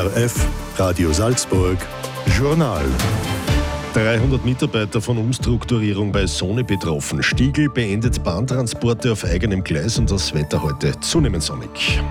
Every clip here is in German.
ORF, Radio Salzburg, Journal. 300 Mitarbeiter von Umstrukturierung bei Sony betroffen. Stiegl beendet Bahntransporte auf eigenem Gleis und das Wetter heute zunehmend sonnig.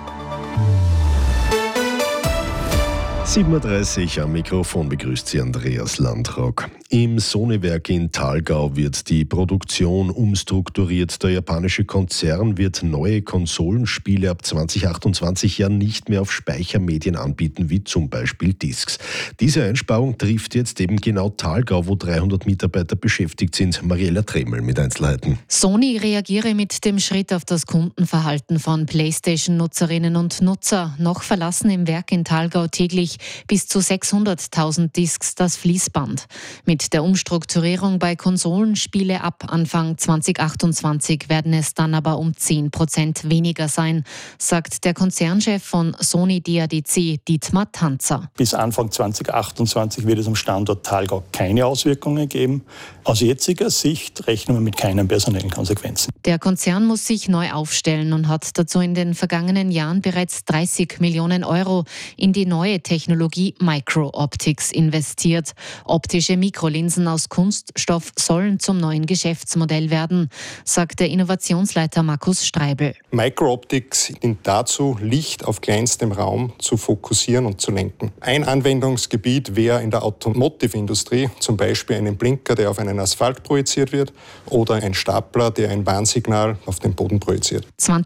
7.30 Uhr am Mikrofon begrüßt Sie Andreas Landrock. Im Sony-Werk in Thalgau wird die Produktion umstrukturiert. Der japanische Konzern wird neue Konsolenspiele ab 2028 ja nicht mehr auf Speichermedien anbieten, wie zum Beispiel Discs. Diese Einsparung trifft jetzt eben genau Thalgau, wo 300 Mitarbeiter beschäftigt sind. Mariella Tremel mit Einzelheiten. Sony reagiere mit dem Schritt auf das Kundenverhalten von PlayStation-Nutzerinnen und Nutzer. Noch verlassen im Werk in Thalgau täglich bis zu 600.000 Discs das Fließband. Mit der Umstrukturierung bei Konsolenspiele ab Anfang 2028 werden es dann aber um 10% weniger sein, sagt der Konzernchef von Sony DADC, Dietmar Tanzer. Bis Anfang 2028 wird es am Standort Thalgau keine Auswirkungen geben. Aus jetziger Sicht rechnen wir mit keinen personellen Konsequenzen. Der Konzern muss sich neu aufstellen und hat dazu in den vergangenen Jahren bereits 30 Millionen Euro in die neue Technologie Micro-Optics investiert. Optische Mikrolinsen aus Kunststoff sollen zum neuen Geschäftsmodell werden, sagt der Innovationsleiter Markus Streibel. Micro-Optics dient dazu, Licht auf kleinstem Raum zu fokussieren und zu lenken. Ein Anwendungsgebiet wäre in der Automotive-Industrie, zum Beispiel einen Blinker, der auf einen Asphalt projiziert wird, oder ein Stapler, der ein Warnsignal auf den Boden projiziert.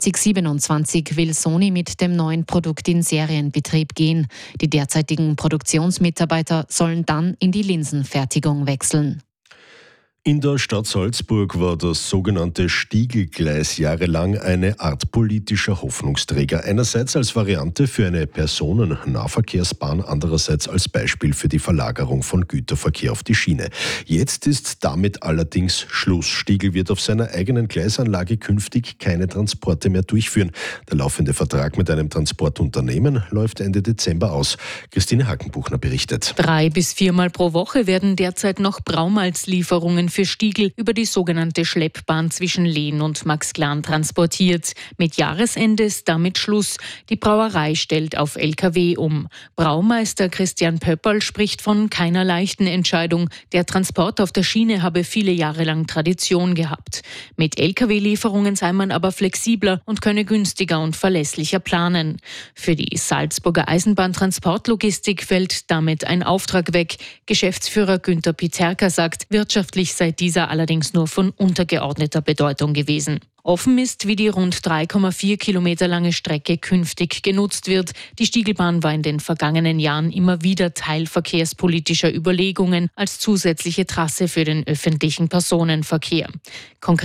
2027 will Sony mit dem neuen Produkt in Serienbetrieb gehen. Die derzeitigen Produktionsmitarbeiter sollen dann in die Linsenfertigung wechseln. In der Stadt Salzburg war das sogenannte Stieglgleis jahrelang eine Art politischer Hoffnungsträger. Einerseits als Variante für eine Personennahverkehrsbahn, andererseits als Beispiel für die Verlagerung von Güterverkehr auf die Schiene. Jetzt ist damit allerdings Schluss. Stiegl wird auf seiner eigenen Gleisanlage künftig keine Transporte mehr durchführen. Der laufende Vertrag mit einem Transportunternehmen läuft Ende Dezember aus. Christine Hackenbuchner berichtet. 3 bis 4 Mal pro Woche werden derzeit noch Braumalzlieferungen für Stiegl über die sogenannte Schleppbahn zwischen Lehn und Maxglan transportiert. Mit Jahresende ist damit Schluss. Die Brauerei stellt auf Lkw um. Braumeister Christian Pöpperl spricht von keiner leichten Entscheidung. Der Transport auf der Schiene habe viele Jahre lang Tradition gehabt. Mit Lkw-Lieferungen sei man aber flexibler und könne günstiger und verlässlicher planen. Für die Salzburger Eisenbahntransportlogistik fällt damit ein Auftrag weg. Geschäftsführer Günther Piterka sagt, wirtschaftlich sei dieser allerdings nur von untergeordneter Bedeutung gewesen. Offen ist, wie die rund 3,4 Kilometer lange Strecke künftig genutzt wird. Die Stieglbahn war in den vergangenen Jahren immer wieder Teil verkehrspolitischer Überlegungen als zusätzliche Trasse für den öffentlichen Personenverkehr.